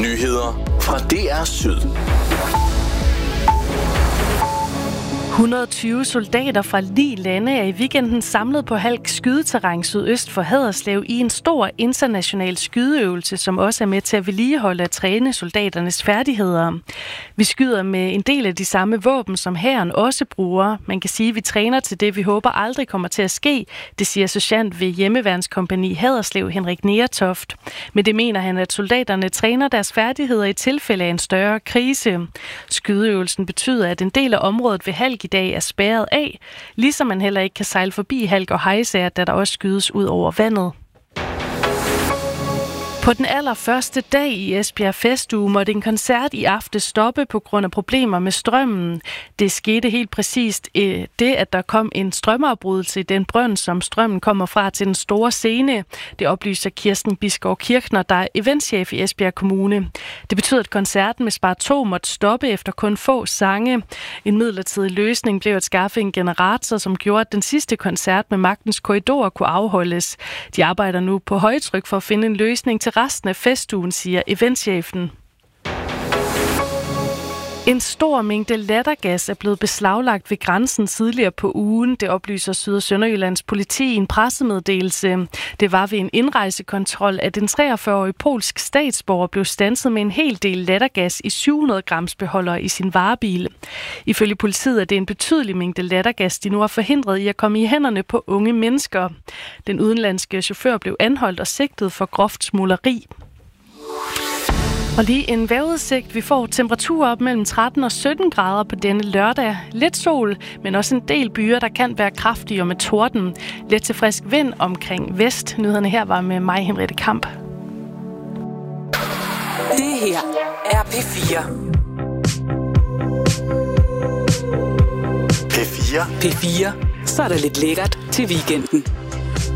Nyheder fra DR Syd. 120 soldater fra 9 lande er i weekenden samlet på Halk skydeterræn sydøst for Haderslev i en stor international skydeøvelse, som også er med til at vedligeholde og træne soldaternes færdigheder. Vi skyder med en del af de samme våben, som hæren også bruger. Man kan sige, at vi træner til det, vi håber aldrig kommer til at ske, det siger sergeant ved Hjemmeværnskompagni Haderslev Henrik Nertoft. Men det mener han, at soldaterne træner deres færdigheder i tilfælde af en større krise. Skydeøvelsen betyder, at en del af området ved Halk i dag er spærret af, ligesom man heller ikke kan sejle forbi Halk og Hejsager, da der også skydes ud over vandet. På den allerførste dag i Esbjerg Festuge måtte en koncert i aften stoppe på grund af problemer med strømmen. Det skete helt præcist det, at der kom en strømafbrydelse i den brønd, som strømmen kommer fra til den store scene. Det oplyser Kirsten Bisgaard Kirchner, der er eventchef i Esbjerg Kommune. Det betyder, at koncerten med Spar 2 måtte stoppe efter kun få sange. En midlertidig løsning blev at skaffe en generator, som gjorde, at den sidste koncert med Magtens Korridor kunne afholdes. De arbejder nu på højtryk for at finde en løsning til resten af festugen, siger eventchefen. En stor mængde lattergas er blevet beslaglagt ved grænsen tidligere på ugen. Det oplyser Syd- og Sønderjyllands politi i en pressemeddelelse. Det var ved en indrejsekontrol, at en 43-årig polsk statsborger blev standset med en hel del lattergas i 700 grams beholdere i sin varebil. Ifølge politiet er det en betydelig mængde lattergas, de nu har forhindret i at komme i hænderne på unge mennesker. Den udenlandske chauffør blev anholdt og sigtet for groft smugleri. Og lige en vejrudsigt. Vi får temperaturer op mellem 13 og 17 grader på denne lørdag. Lidt sol, men også en del byer, der kan være kraftige og med torden. Let til frisk vind omkring vest. Nyhederne her var med mig, Henriette Kamp. Det her er P4. P4. P4. Så er der lidt lækkert til weekenden.